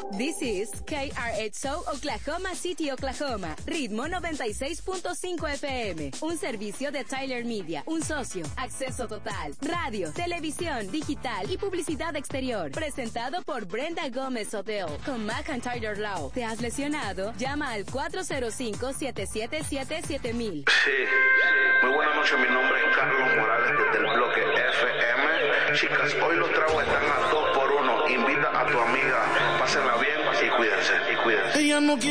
This is KRXO Oklahoma City, Oklahoma. Ritmo 96.5 FM. Un servicio de Tyler Media. Un socio. Acceso total. Radio, televisión, digital y publicidad exterior. Presentado por Brenda Gómez Hotel. Con McIntyre Law. ¿Te has lesionado? Llama al 405-777-7000. Sí. Muy buenas noches. Mi nombre es Carlos Morales desde el bloque FM. Chicas, hoy los tragos están a 2 por 1. Invita a tu amiga. Pásenla bien y cuídense. Ella no quiere